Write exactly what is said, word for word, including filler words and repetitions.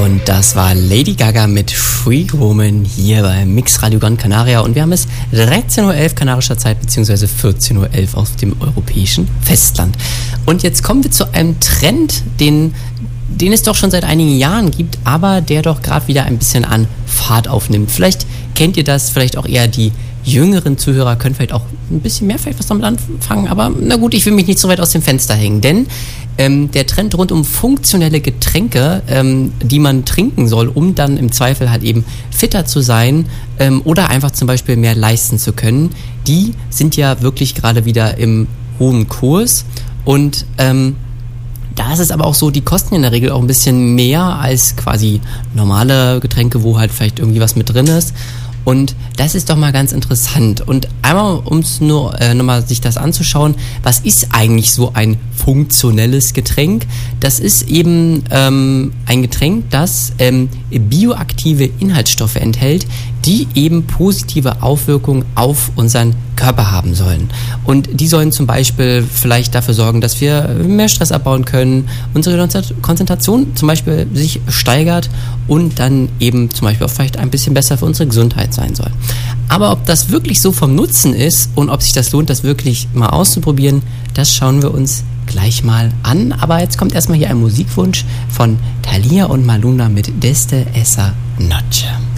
Und das war Lady Gaga mit Free Woman hier bei Mix Radio Gran Canaria. Und wir haben es dreizehn Uhr elf kanarischer Zeit bzw. vierzehn Uhr elf auf dem europäischen Festland. Und jetzt kommen wir zu einem Trend, den, den es doch schon seit einigen Jahren gibt, aber der doch gerade wieder ein bisschen an Fahrt aufnimmt. Vielleicht kennt ihr das, vielleicht auch eher die jüngeren Zuhörer können vielleicht auch ein bisschen mehr vielleicht was damit anfangen, aber na gut, ich will mich nicht so weit aus dem Fenster hängen, denn ähm, der Trend rund um funktionelle Getränke, ähm, die man trinken soll, um dann im Zweifel halt eben fitter zu sein ähm, oder einfach zum Beispiel mehr leisten zu können, die sind ja wirklich gerade wieder im hohen Kurs und ähm, da ist es aber auch so, die kosten in der Regel auch ein bisschen mehr als quasi normale Getränke, wo halt vielleicht irgendwie was mit drin ist. Und das ist doch mal ganz interessant. Und einmal, um es nur äh, nochmal sich das anzuschauen, was ist eigentlich so ein funktionelles Getränk? Das ist eben ähm, ein Getränk, das ähm, bioaktive Inhaltsstoffe enthält, die eben positive Auswirkungen auf unseren Körper haben sollen. Und die sollen zum Beispiel vielleicht dafür sorgen, dass wir mehr Stress abbauen können, unsere Konzentration zum Beispiel sich steigert und dann eben zum Beispiel auch vielleicht ein bisschen besser für unsere Gesundheit sein soll. Aber ob das wirklich so vom Nutzen ist und ob sich das lohnt, das wirklich mal auszuprobieren, das schauen wir uns gleich mal an. Aber jetzt kommt erstmal hier ein Musikwunsch von Thalia und Maluna mit Desde esa Noche.